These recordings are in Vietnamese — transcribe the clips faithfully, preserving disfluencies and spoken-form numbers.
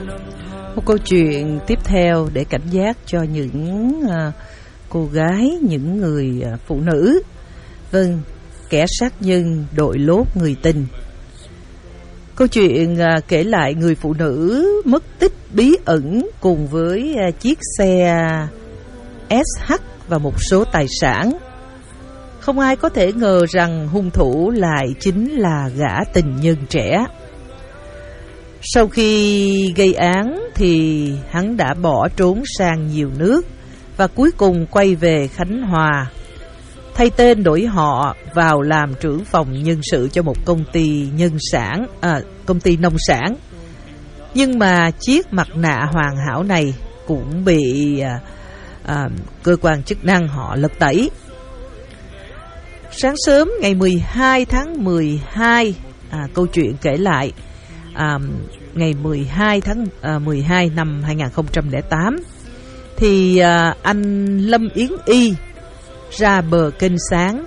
Một câu chuyện tiếp theo để cảnh giác cho những uh, cô gái, những người uh, phụ nữ. Vâng, kẻ sát nhân đội lốt người tình. Câu chuyện uh, kể lại người phụ nữ mất tích bí ẩn cùng với uh, chiếc xe ét hát và một số tài sản. Không ai có thể ngờ rằng hung thủ lại chính là gã tình nhân trẻ. Sau khi gây án thì hắn đã bỏ trốn sang nhiều nước và cuối cùng quay về Khánh Hòa, thay tên đổi họ vào làm trưởng phòng nhân sự cho một công ty nhân sản, à, công ty nông sản. Nhưng mà chiếc mặt nạ hoàn hảo này cũng bị à, à, cơ quan chức năng họ lật tẩy. Sáng sớm ngày mười hai tháng mười hai, à, câu chuyện kể lại à, ngày mười hai tháng mười hai năm hai nghìn không trăm lẻ tám thì à, anh Lâm Yến Y ra bờ kênh Sáng,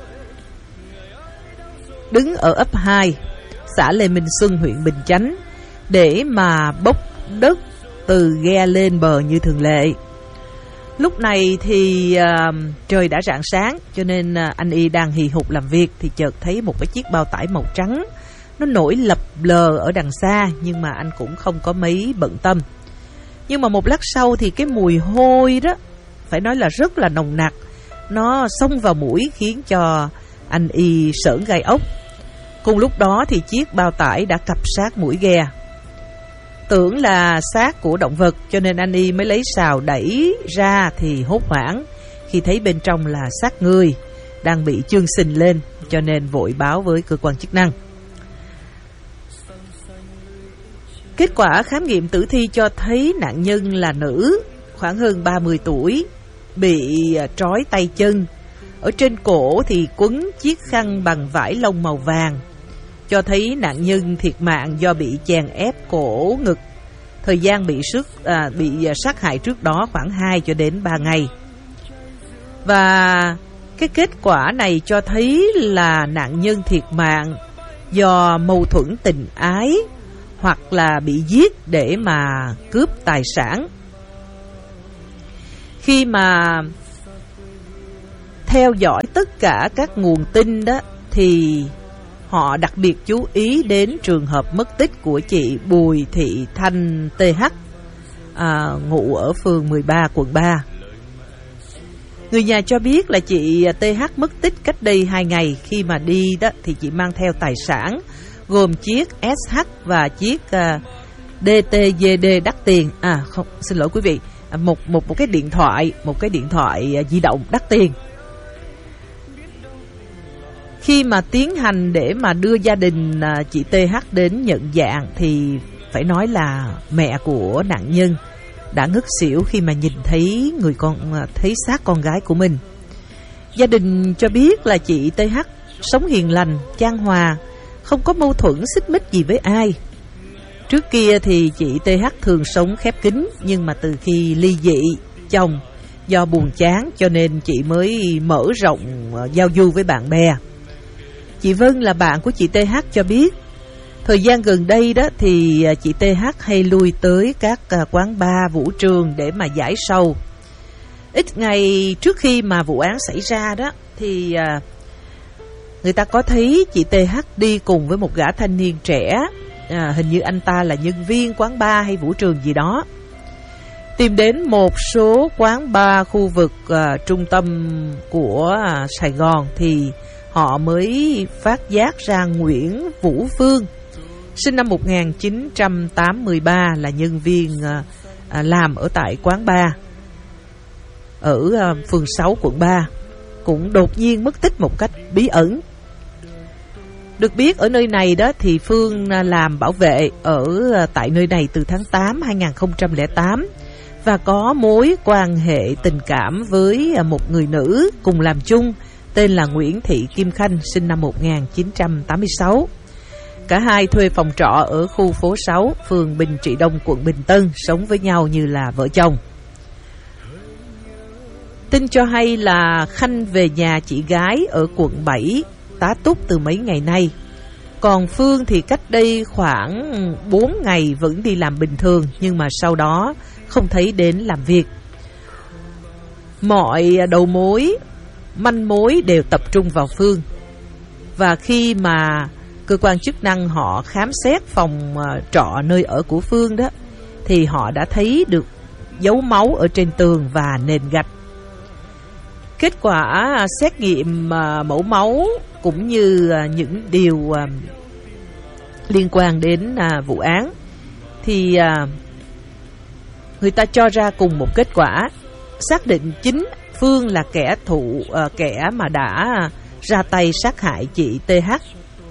đứng ở ấp hai, xã Lê Minh Xuân, huyện Bình Chánh để mà bốc đất từ ghe lên bờ như thường lệ. Lúc này thì uh, trời đã rạng sáng, cho nên uh, anh Y đang hì hục làm việc thì chợt thấy một cái chiếc bao tải màu trắng nó nổi lập lờ ở đằng xa, nhưng mà anh cũng không có mấy bận tâm. Nhưng mà một lát sau thì cái mùi hôi đó, phải nói là rất là nồng nặc, nó xông vào mũi khiến cho anh Y sởn gai ốc. Cùng lúc đó thì chiếc bao tải đã cặp sát mũi ghe. Tưởng là xác của động vật cho nên anh Y mới lấy sào đẩy ra thì hốt hoảng khi thấy bên trong là xác người đang bị chương sình lên, cho nên vội báo với cơ quan chức năng. Kết quả khám nghiệm tử thi cho thấy nạn nhân là nữ, khoảng hơn ba mươi tuổi, bị trói tay chân. Ở trên cổ thì quấn chiếc khăn bằng vải lông màu vàng, cho thấy nạn nhân thiệt mạng do bị chèn ép cổ ngực. Thời gian bị sức à, bị sát hại trước đó khoảng hai cho đến ba ngày. Và cái kết quả này cho thấy là nạn nhân thiệt mạng do mâu thuẫn tình ái hoặc là bị giết để mà cướp tài sản. Khi mà theo dõi tất cả các nguồn tin đó thì họ đặc biệt chú ý đến trường hợp mất tích của chị Bùi Thị Thanh tê hát, à, ngụ ở phường mười ba, quận ba. Người nhà cho biết là chị tê hát mất tích cách đây hai ngày. Khi mà đi đó thì chị mang theo tài sản gồm chiếc ét hát và chiếc uh, đê tê giê đê đắt tiền. À không, xin lỗi quý vị, một một một cái điện thoại, một cái điện thoại uh, di động đắt tiền. Khi mà tiến hành để mà đưa gia đình uh, chị tê hát đến nhận dạng thì phải nói là mẹ của nạn nhân đã ngất xỉu khi mà nhìn thấy người con uh, thấy xác con gái của mình. Gia đình cho biết là chị tê hát sống hiền lành, chan hòa, không có mâu thuẫn xích mích gì với ai. Trước kia thì chị tê hát thường sống khép kín, nhưng mà từ khi ly dị chồng do buồn chán cho nên chị mới mở rộng uh, giao du với bạn bè. Chị Vân là bạn của chị tê hát cho biết, thời gian gần đây đó thì chị tê hát hay lui tới các quán bar, vũ trường để mà giải sầu. Ít ngày trước khi mà vụ án xảy ra đó thì người ta có thấy chị tê hát đi cùng với một gã thanh niên trẻ, à, hình như anh ta là nhân viên quán bar hay vũ trường gì đó. Tìm đến một số quán bar khu vực à, trung tâm của à, Sài Gòn thì họ mới phát giác ra Nguyễn Vũ Phương, sinh năm một nghìn chín trăm tám mươi ba, là nhân viên à, à, làm ở tại quán bar ở à, phường sáu, quận ba, cũng đột nhiên mất tích một cách bí ẩn. Được biết ở nơi này đó thì Phương làm bảo vệ ở tại nơi này từ tháng tám hai nghìn không trăm lẻ tám và có mối quan hệ tình cảm với một người nữ cùng làm chung tên là Nguyễn Thị Kim Khanh, sinh năm một nghìn chín trăm tám mươi sáu. Cả hai thuê phòng trọ ở khu phố sáu, phường Bình Trị Đông, quận Bình Tân, sống với nhau như là vợ chồng. Tin cho hay là Khanh về nhà chị gái ở quận bảy tá túc từ mấy ngày nay. Còn Phương thì cách đây khoảng bốn ngày vẫn đi làm bình thường, nhưng mà sau đó không thấy đến làm việc. Mọi đầu mối, manh mối đều tập trung vào Phương. Và khi mà cơ quan chức năng họ khám xét phòng trọ nơi ở của Phương đó, thì họ đã thấy được dấu máu ở trên tường và nền gạch. Kết quả xét nghiệm mẫu máu cũng như những điều liên quan đến vụ án thì người ta cho ra cùng một kết quả, xác định chính Phương là kẻ thụ kẻ mà đã ra tay sát hại chị tê hát.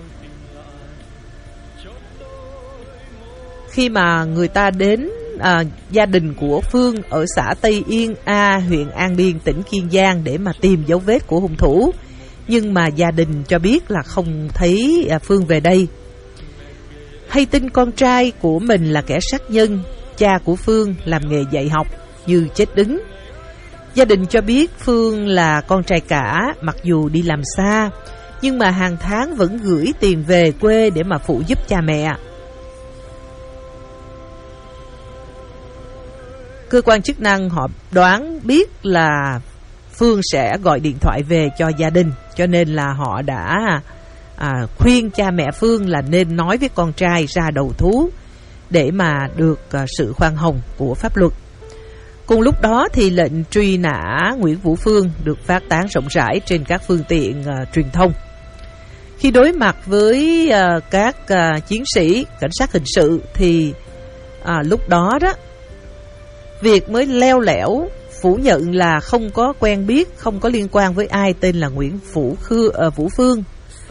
Khi mà người ta đến à, gia đình của Phương ở xã Tây Yên A, huyện An Biên, tỉnh Kiên Giang để mà tìm dấu vết của hung thủ, nhưng mà gia đình cho biết là không thấy à, Phương về đây. Hay tin con trai của mình là kẻ sát nhân, cha của Phương làm nghề dạy học như chết đứng. Gia đình cho biết Phương là con trai cả, mặc dù đi làm xa, nhưng mà hàng tháng vẫn gửi tiền về quê để mà phụ giúp cha mẹ. Cơ quan chức năng họ đoán biết là Phương sẽ gọi điện thoại về cho gia đình, cho nên là họ đã à, khuyên cha mẹ Phương là nên nói với con trai ra đầu thú để mà được à, sự khoan hồng của pháp luật. Cùng lúc đó thì lệnh truy nã Nguyễn Vũ Phương được phát tán rộng rãi trên các phương tiện à, truyền thông. Khi đối mặt với à, các à, chiến sĩ cảnh sát hình sự thì à, lúc đó đó Việt mới leo lẻo phủ nhận là không có quen biết, không có liên quan với ai tên là Nguyễn Vũ, Khư, uh, Vũ Phương.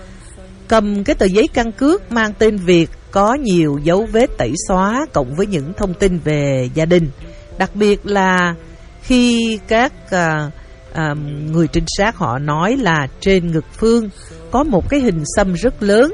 Cầm cái tờ giấy căn cước mang tên Việt có nhiều dấu vết tẩy xóa cộng với những thông tin về gia đình. Đặc biệt là khi các uh, uh, người trinh sát họ nói là trên ngực Phương có một cái hình xăm rất lớn.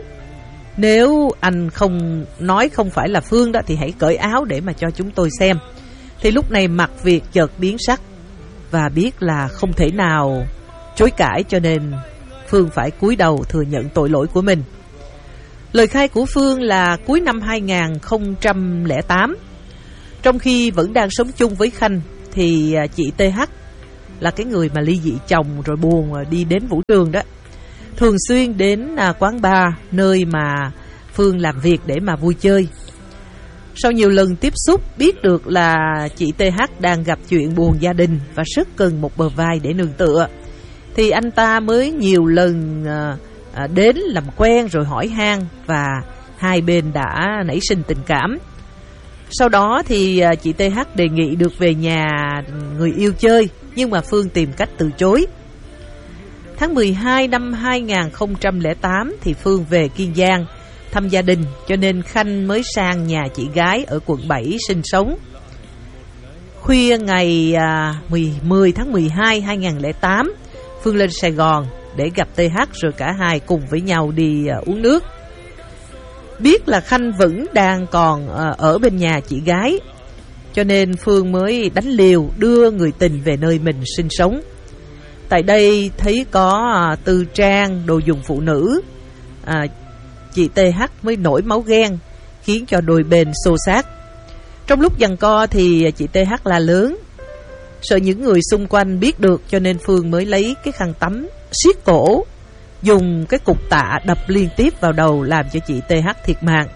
Nếu anh không nói không phải là Phương đó thì hãy cởi áo để mà cho chúng tôi xem. Thì lúc này mặt Việt chợt biến sắc và biết là không thể nào chối cãi, cho nên Phương phải cúi đầu thừa nhận tội lỗi của mình. Lời khai của Phương là cuối năm hai không không tám, trong khi vẫn đang sống chung với Khanh thì chị tê hát là cái người mà ly dị chồng rồi buồn rồi đi đến vũ trường đó, thường xuyên đến quán bar nơi mà Phương làm việc để mà vui chơi. Sau nhiều lần tiếp xúc biết được là chị tê hát đang gặp chuyện buồn gia đình và rất cần một bờ vai để nương tựa, thì anh ta mới nhiều lần đến làm quen rồi hỏi han và hai bên đã nảy sinh tình cảm. Sau đó thì chị tê hát đề nghị được về nhà người yêu chơi, nhưng mà Phương tìm cách từ chối. Tháng mười hai năm hai không không tám thì Phương về Kiên Giang thăm gia đình, cho nên Khanh mới sang nhà chị gái ở quận bảy sinh sống. Khuya ngày mười tháng mười hai năm hai không không tám, Phương lên Sài Gòn để gặp tê hát rồi cả hai cùng với nhau đi uống nước. Biết là Khanh vẫn đang còn ở bên nhà chị gái, cho nên Phương mới đánh liều đưa người tình về nơi mình sinh sống. Tại đây thấy có tư trang, đồ dùng phụ nữ, à, chị tê hát mới nổi máu ghen, khiến cho đôi bên xô xát. Trong lúc giằng co thì chị tê hát la lớn, sợ những người xung quanh biết được, cho nên Phương mới lấy cái khăn tắm siết cổ, dùng cái cục tạ đập liên tiếp vào đầu làm cho chị tê hát thiệt mạng.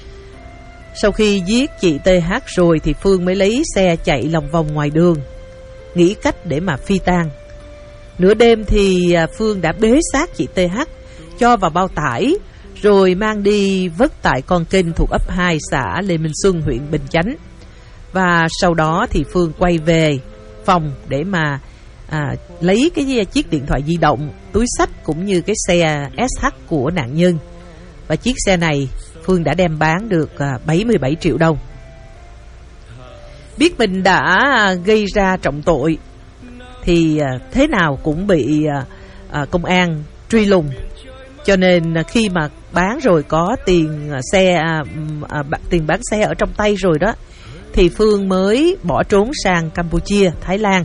Sau khi giết chị tê hát rồi thì Phương mới lấy xe chạy lòng vòng ngoài đường, nghĩ cách để mà phi tang. Nửa đêm thì Phương đã bế xác chị tê hát cho vào bao tải rồi mang đi vứt tại con kênh thuộc ấp hai xã Lê Minh Xuân, huyện Bình Chánh. Và sau đó thì Phương quay về phòng để mà à, lấy cái chiếc điện thoại di động, túi xách cũng như cái xe ét hát của nạn nhân. Và chiếc xe này Phương đã đem bán được à, bảy mươi bảy triệu đồng. Biết mình đã gây ra trọng tội thì à, thế nào cũng bị à, à, công an truy lùng. Cho nên khi mà bán rồi có tiền xe à, à, tiền bán xe ở trong tay rồi đó, thì Phương mới bỏ trốn sang Campuchia, Thái Lan.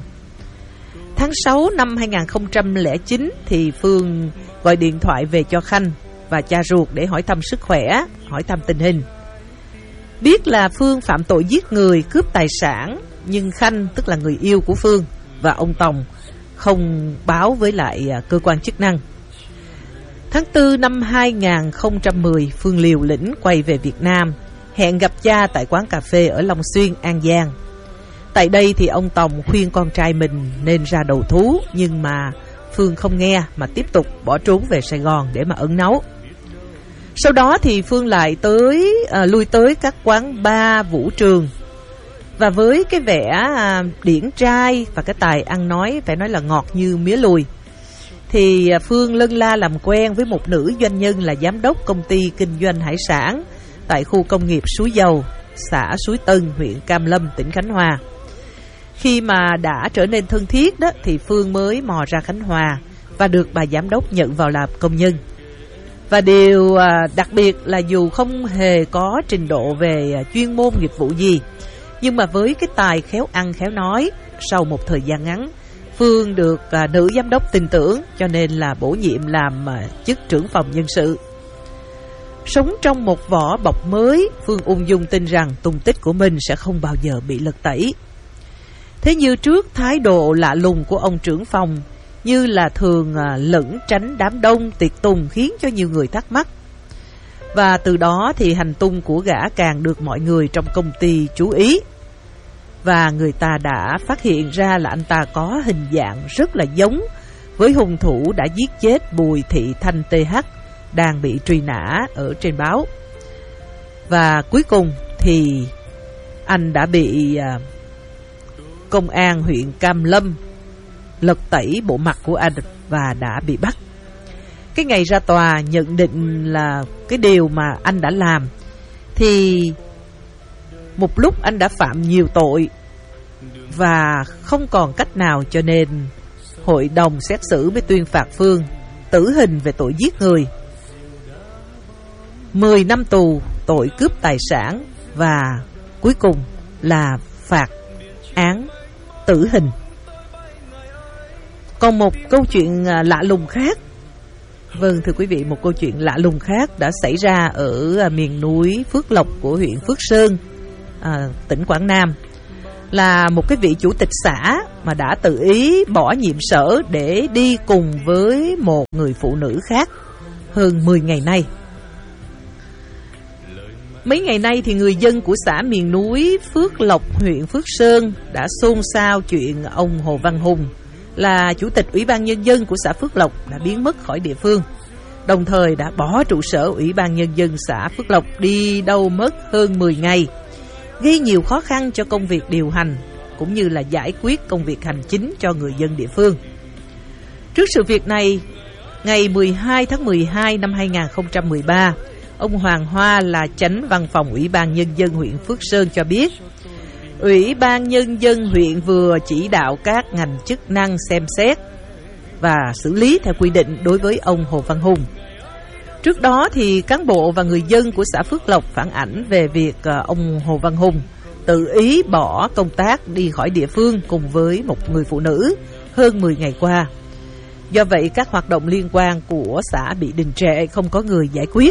Tháng sáu năm hai không không chín thì Phương gọi điện thoại về cho Khanh và cha ruột để hỏi thăm sức khỏe, hỏi thăm tình hình. Biết là Phương phạm tội giết người, cướp tài sản, nhưng Khanh, tức là người yêu của Phương, và ông Tòng không báo với lại cơ quan chức năng. Tháng tư năm hai nghìn không trăm mười, Phương liều lĩnh quay về Việt Nam, hẹn gặp cha tại quán cà phê ở Long Xuyên, An Giang. Tại đây thì ông Tòng khuyên con trai mình nên ra đầu thú, nhưng mà Phương không nghe mà tiếp tục bỏ trốn về Sài Gòn để mà ẩn náu. Sau đó thì Phương lại tới à, lui tới các quán bar, vũ trường, và với cái vẻ à, điển trai và cái tài ăn nói phải nói là ngọt như mía lùi, thì à, Phương lân la làm quen với một nữ doanh nhân là giám đốc công ty kinh doanh hải sản tại khu công nghiệp Suối Dầu, xã Suối Tân, huyện Cam Lâm, tỉnh Khánh Hòa. Khi mà đã trở nên thân thiết đó thì Phương mới mò ra Khánh Hòa và được bà giám đốc nhận vào làm công nhân. Và điều à, đặc biệt là dù không hề có trình độ về à, chuyên môn nghiệp vụ gì, nhưng mà với cái tài khéo ăn khéo nói, sau một thời gian ngắn, Phương được à, nữ giám đốc tin tưởng, cho nên là bổ nhiệm làm à, chức trưởng phòng nhân sự. Sống trong một vỏ bọc mới, Phương ung dung tin rằng tung tích của mình sẽ không bao giờ bị lật tẩy. Thế như trước thái độ lạ lùng của ông trưởng phòng, như là thường à, lẩn tránh đám đông tiệc tùng, khiến cho nhiều người thắc mắc. Và từ đó thì hành tung của gã càng được mọi người trong công ty chú ý. Và người ta đã phát hiện ra là anh ta có hình dạng rất là giống với hung thủ đã giết chết Bùi Thị Thanh tê hát, đang bị truy nã ở trên báo. Và cuối cùng thì anh đã bị à, công an huyện Cam Lâm lật tẩy bộ mặt của anh và đã bị bắt. Cái ngày ra tòa nhận định là cái điều mà anh đã làm thì một lúc anh đã phạm nhiều tội và không còn cách nào, cho nên hội đồng xét xử mới tuyên phạt Phương tử hình về tội giết người, mười năm tù tội cướp tài sản, và cuối cùng là phạt án tử hình. Còn một câu chuyện lạ lùng khác, vâng thưa quý vị, một câu chuyện lạ lùng khác đã xảy ra ở miền núi Phước Lộc của huyện Phước Sơn, à, tỉnh Quảng Nam. Là một cái vị chủ tịch xã mà đã tự ý bỏ nhiệm sở để đi cùng với một người phụ nữ khác hơn mười ngày nay. Mấy ngày nay thì người dân của xã miền núi Phước Lộc, huyện Phước Sơn đã xôn xao chuyện ông Hồ Văn Hùng là chủ tịch Ủy ban Nhân dân của xã Phước Lộc đã biến mất khỏi địa phương, đồng thời đã bỏ trụ sở Ủy ban Nhân dân xã Phước Lộc đi đâu mất hơn mười ngày, gây nhiều khó khăn cho công việc điều hành cũng như là giải quyết công việc hành chính cho người dân địa phương. Trước sự việc này, ngày mười hai tháng mười hai năm hai nghìn không trăm mười ba, ông Hoàng Hoa là chánh văn phòng Ủy ban Nhân dân huyện Phước Sơn cho biết, Ủy ban Nhân dân huyện vừa chỉ đạo các ngành chức năng xem xét và xử lý theo quy định đối với ông Hồ Văn Hùng. Trước đó thì cán bộ và người dân của xã Phước Lộc phản ảnh về việc ông Hồ Văn Hùng tự ý bỏ công tác đi khỏi địa phương cùng với một người phụ nữ hơn mười ngày qua. Do vậy các hoạt động liên quan của xã bị đình trệ, không có người giải quyết.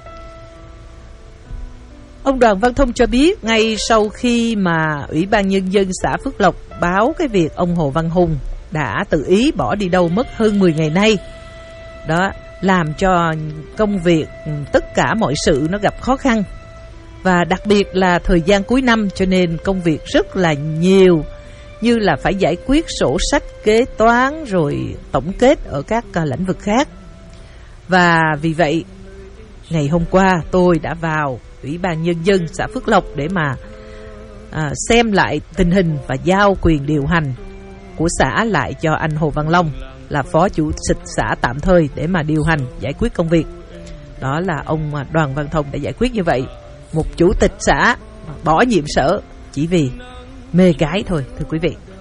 Ông Đoàn Văn Thông cho biết ngay sau khi mà Ủy ban Nhân dân xã Phước Lộc báo cái việc ông Hồ Văn Hùng đã tự ý bỏ đi đâu mất hơn mười ngày nay, đó làm cho công việc, tất cả mọi sự nó gặp khó khăn. Và đặc biệt là thời gian cuối năm, cho nên công việc rất là nhiều, như là phải giải quyết sổ sách, kế toán, rồi tổng kết ở các lĩnh vực khác. Và vì vậy ngày hôm qua tôi đã vào Ủy ban Nhân dân xã Phước Lộc để mà à, xem lại tình hình và giao quyền điều hành của xã lại cho anh Hồ Văn Long là phó chủ tịch xã tạm thời để mà điều hành giải quyết công việc. Đó là ông Đoàn Văn Thông đã giải quyết như vậy. Một chủ tịch xã bỏ nhiệm sở chỉ vì mê gái thôi, thưa quý vị.